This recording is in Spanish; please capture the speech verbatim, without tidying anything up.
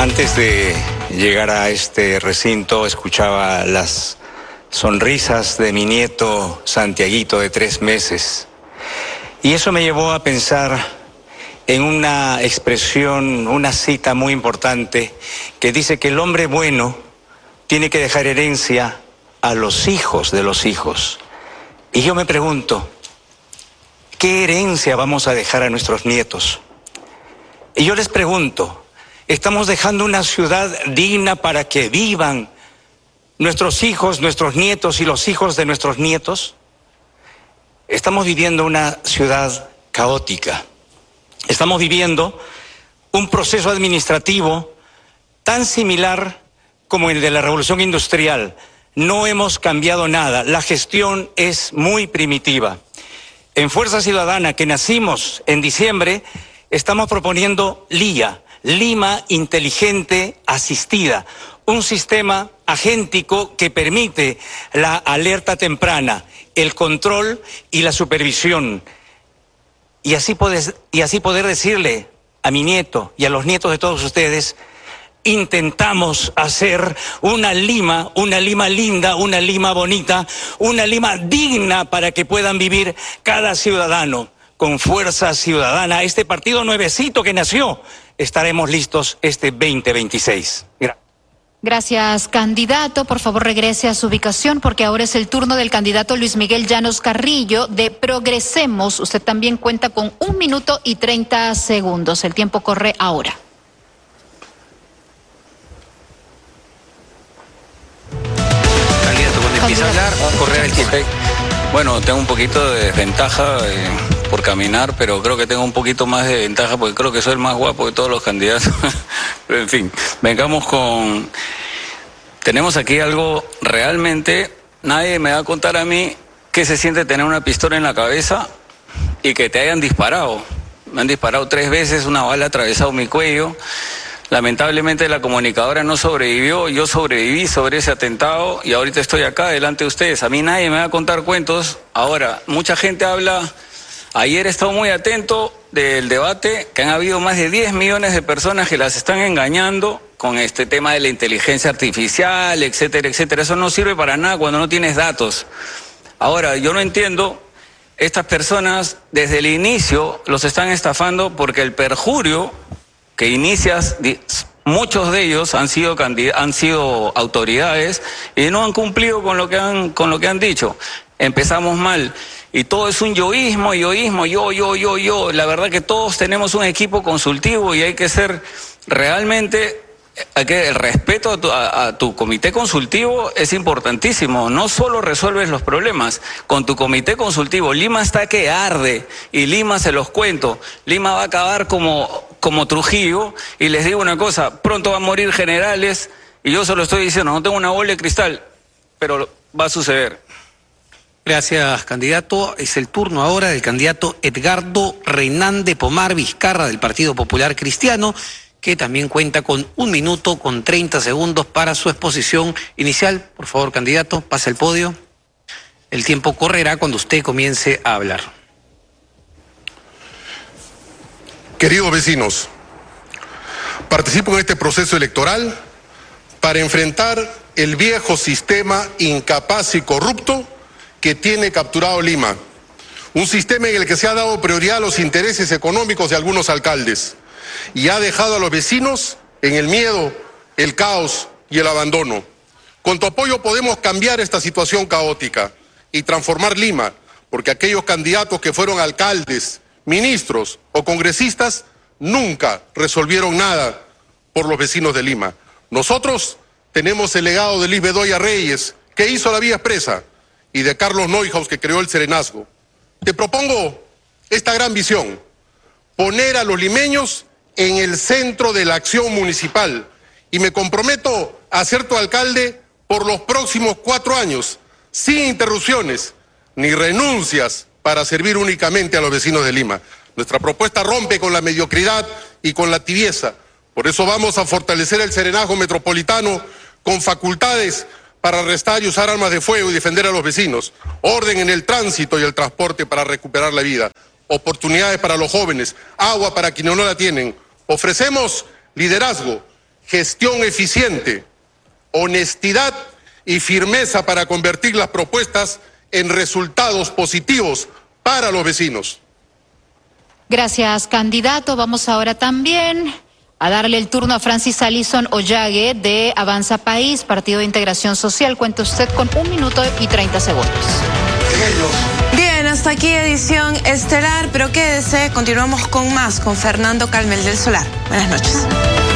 Antes de llegar a este recinto, escuchaba las sonrisas de mi nieto Santiaguito de tres meses. Y eso me llevó a pensar en una expresión, una cita muy importante que dice que el hombre bueno tiene que dejar herencia a los hijos de los hijos. Y yo me pregunto, ¿qué herencia vamos a dejar a nuestros nietos? Y yo les pregunto, ¿estamos dejando una ciudad digna para que vivan nuestros hijos, nuestros nietos y los hijos de nuestros nietos? Estamos viviendo una ciudad caótica. Estamos viviendo un proceso administrativo tan similar como el de la Revolución Industrial. No hemos cambiado nada. La gestión es muy primitiva. En Fuerza Ciudadana, que nacimos en diciembre, estamos proponiendo LIA, Lima Inteligente Asistida, un sistema agéntico que permite la alerta temprana, el control y la supervisión. Y así, poder, y así poder decirle a mi nieto y a los nietos de todos ustedes, intentamos hacer una Lima, una Lima linda, una Lima bonita, una Lima digna para que puedan vivir cada ciudadano con Fuerza Ciudadana. Este partido nuevecito que nació, estaremos listos este veinte veintiséis. Gracias. Gracias, candidato. Por favor, regrese a su ubicación porque ahora es el turno del candidato Luis Miguel Llanos Carrillo de Progresemos. Usted también cuenta con un minuto y treinta segundos. El tiempo corre ahora. Candidato, cuando empieza a hablar, correr el tiempo. Bueno, tengo un poquito de desventaja eh, por caminar, pero creo que tengo un poquito más de ventaja porque creo que soy el más guapo de todos los candidatos. Pero en fin, vengamos con... Tenemos aquí algo realmente... Nadie me va a contar a mí qué se siente tener una pistola en la cabeza y que te hayan disparado. Me han disparado tres veces, una bala ha atravesado mi cuello. Lamentablemente la comunicadora no sobrevivió, yo sobreviví sobre ese atentado y ahorita estoy acá delante de ustedes. A mí nadie me va a contar cuentos. Ahora, mucha gente habla, ayer he estado muy atento del debate, que han habido más de diez millones de personas que las están engañando con este tema de la inteligencia artificial, etcétera, etcétera. Eso no sirve para nada cuando no tienes datos. Ahora, yo no entiendo, estas personas desde el inicio los están estafando porque el perjurio que inicias, muchos de ellos han sido han sido autoridades y no han cumplido con lo que han con lo que han dicho. Empezamos mal y todo es un yoísmo, yoísmo, yo, yo, yo, yo. La verdad que todos tenemos un equipo consultivo y hay que ser realmente, hay que el respeto a tu, a, a tu comité consultivo es importantísimo. No solo resuelves los problemas con tu comité consultivo. Lima está que arde y Lima, se los cuento, Lima va a acabar como como Trujillo, y les digo una cosa, pronto van a morir generales, y yo se lo estoy diciendo, no tengo una bola de cristal, pero va a suceder. Gracias, candidato. Es el turno ahora del candidato Edgardo Reynán de Pomar Vizcarra, del Partido Popular Cristiano, que también cuenta con un minuto con treinta segundos para su exposición inicial. Por favor, candidato, pase el podio. El tiempo correrá cuando usted comience a hablar. Queridos vecinos, participo en este proceso electoral para enfrentar el viejo sistema incapaz y corrupto que tiene capturado Lima. Un sistema en el que se ha dado prioridad a los intereses económicos de algunos alcaldes y ha dejado a los vecinos en el miedo, el caos y el abandono. Con tu apoyo podemos cambiar esta situación caótica y transformar Lima, porque aquellos candidatos que fueron alcaldes, ministros o congresistas nunca resolvieron nada por los vecinos de Lima. Nosotros tenemos el legado de Luis Bedoya Reyes, que hizo la vía expresa, y de Carlos Neuhaus, que creó el Serenazgo. Te propongo esta gran visión, poner a los limeños en el centro de la acción municipal, y me comprometo a ser tu alcalde por los próximos cuatro años, sin interrupciones ni renuncias, para servir únicamente a los vecinos de Lima. Nuestra propuesta rompe con la mediocridad y con la tibieza. Por eso vamos a fortalecer el serenazgo metropolitano con facultades para arrestar y usar armas de fuego y defender a los vecinos. Orden en el tránsito y el transporte para recuperar la vida. Oportunidades para los jóvenes. Agua para quienes no la tienen. Ofrecemos liderazgo, gestión eficiente, honestidad y firmeza para convertir las propuestas en resultados positivos para los vecinos. Gracias, candidato. Vamos ahora también a darle el turno a Francis Alison Ollague de Avanza País, Partido de Integración Social. Cuenta usted con un minuto y treinta segundos. Bien, hasta aquí edición estelar, pero quédese, continuamos con más con Fernando Calmel del Solar. Buenas noches.